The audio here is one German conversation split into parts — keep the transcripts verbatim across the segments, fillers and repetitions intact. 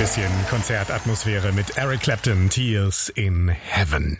bisschen Konzertatmosphäre mit Eric Clapton, Tears in Heaven.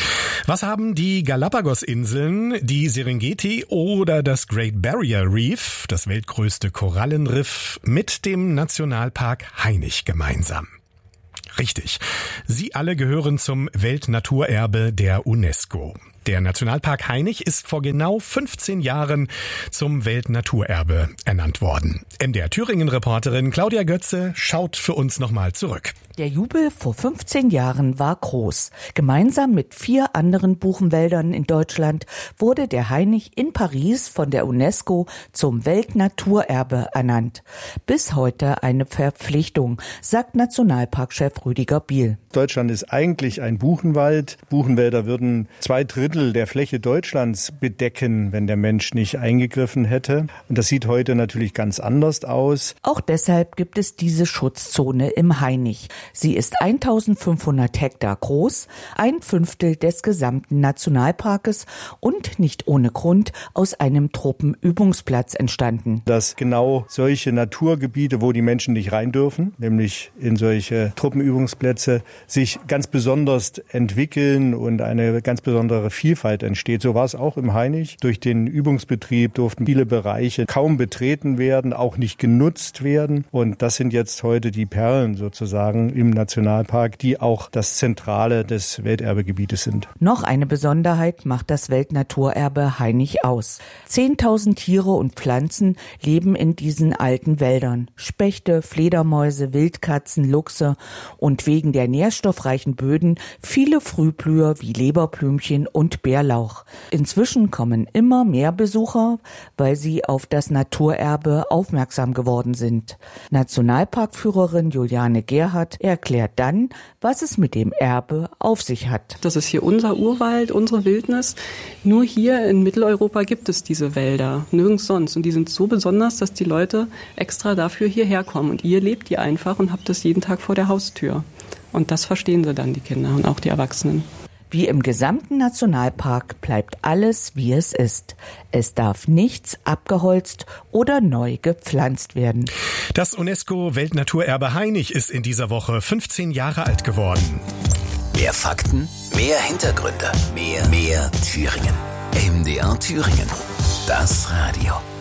Was haben die Galapagos-Inseln, die Serengeti oder das Great Barrier Reef, das weltgrößte Korallenriff, mit dem Nationalpark Hainich gemeinsam? Richtig, sie alle gehören zum Weltnaturerbe der UNESCO. Der Nationalpark Hainich ist vor genau fünfzehn Jahren zum Weltnaturerbe ernannt worden. M D R Thüringen-Reporterin Claudia Götze schaut für uns nochmal zurück. Der Jubel vor fünfzehn Jahren war groß. Gemeinsam mit vier anderen Buchenwäldern in Deutschland wurde der Hainich in Paris von der UNESCO zum Weltnaturerbe ernannt. Bis heute eine Verpflichtung, sagt Nationalparkchef Rüdiger Biel. Deutschland ist eigentlich ein Buchenwald. Buchenwälder würden zwei Drittel der Fläche Deutschlands bedecken, wenn der Mensch nicht eingegriffen hätte. Und das sieht heute natürlich ganz anders aus. Auch deshalb gibt es diese Schutzzone im Hainich. Sie ist eintausendfünfhundert Hektar groß, ein Fünftel des gesamten Nationalparkes und nicht ohne Grund aus einem Truppenübungsplatz entstanden. Dass genau solche Naturgebiete, wo die Menschen nicht rein dürfen, nämlich in solche Truppenübungsplätze, sich ganz besonders entwickeln und eine ganz besondere Vielfalt entsteht. So war es auch im Hainich. Durch den Übungsbetrieb durften viele Bereiche kaum betreten werden, auch nicht genutzt werden. Und das sind jetzt heute die Perlen sozusagen im Nationalpark, die auch das Zentrale des Welterbegebietes sind. Noch eine Besonderheit macht das Weltnaturerbe Hainich aus. Zehntausend Tiere und Pflanzen leben in diesen alten Wäldern. Spechte, Fledermäuse, Wildkatzen, Luchse und wegen der nährstoffreichen Böden viele Frühblüher wie Leberblümchen und Bärlauch. Inzwischen kommen immer mehr Besucher, weil sie auf das Naturerbe aufmerksam geworden sind. Nationalparkführerin Juliane Gerhardt erklärt dann, was es mit dem Erbe auf sich hat. Das ist hier unser Urwald, unsere Wildnis. Nur hier in Mitteleuropa gibt es diese Wälder, nirgends sonst. Und die sind so besonders, dass die Leute extra dafür hierher kommen. Und ihr lebt die einfach und habt das jeden Tag vor der Haustür. Und das verstehen sie dann, die Kinder und auch die Erwachsenen. Wie im gesamten Nationalpark bleibt alles, wie es ist. Es darf nichts abgeholzt oder neu gepflanzt werden. Das UNESCO-Weltnaturerbe Hainich ist in dieser Woche fünfzehn Jahre alt geworden. Mehr Fakten, mehr Hintergründe, mehr, mehr Thüringen. M D R Thüringen. Das Radio.